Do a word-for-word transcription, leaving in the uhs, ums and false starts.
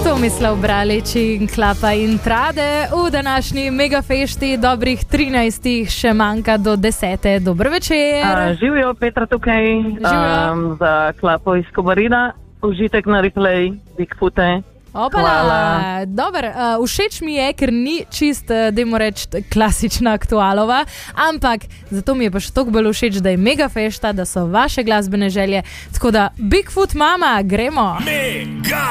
Tomislav Bralič in Klapa in Trade v današnji megafešti, dobrih trinajstih, še manjka do desete. Dober večer. Uh, živijo, Petra tukaj, um, za Klapo iz Kobarina, užitek na replay, Bigfoote. Opala, dober, uh, všeč mi je, ker ni čist, uh, dajmo reči, klasična aktualova, ampak zato mi je pa še toliko bolj všeč, da je megafešta, da so vaše glasbene želje, tako da Bigfoot mama, gremo! Mega!